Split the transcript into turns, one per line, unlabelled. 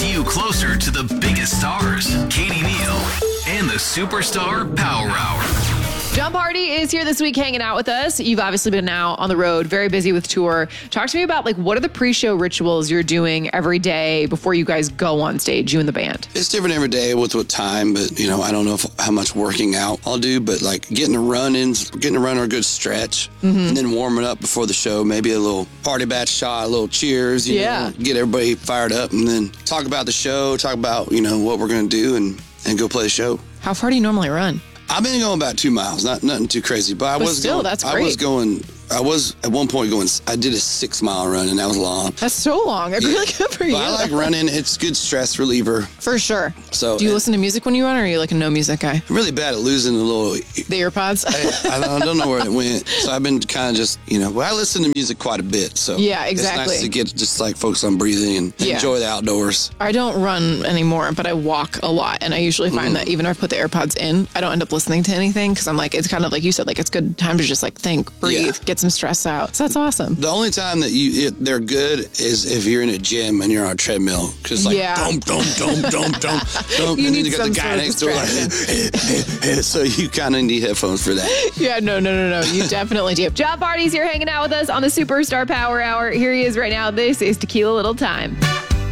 gets you closer to the biggest stars, Katie Neal, and the Superstar Power Hour.
Jump Hardy is here this week hanging out with us. You've obviously been out on the road, very busy with tour. Talk to me about what are the pre-show rituals you're doing every day before you guys go on stage, you and the band?
It's different every day with what time, but I don't know how much working out I'll do, but getting a run or a good stretch, and then warming up before the show, maybe a little party batch shot, a little cheers, you know, get everybody fired up, and then talk about the show, talk about, what we're going to do and go play the show.
How far do you normally run?
I've been going about 2 miles, nothing too crazy, but
that's great.
I was at one point I did a 6 mile run, and that was long.
That's so long. That's really good for you.
But I like running. It's good stress reliever.
For sure.
So,
do you listen to music when you run, or are you a no music guy?
I'm really bad at losing the
earpods.
I don't know where it went. So I've been kind of just, I listen to music quite a bit. So
yeah, exactly.
It's nice to get just focus on breathing and enjoy the outdoors.
I don't run anymore, but I walk a lot, and I usually find that even if I put the AirPods in, I don't end up listening to anything because I'm it's kind of like you said, it's good time to just think, breathe, get some stress out. So that's awesome.
The only time that they're good is if you're in a gym and you're on a treadmill, because don't.
You need
to get the guy next door so you kind of need headphones for that.
Yeah, no. You definitely do. Jump Hardy's here hanging out with us on the Superstar Power Hour. Here he is right now. This is Tequila Little Time.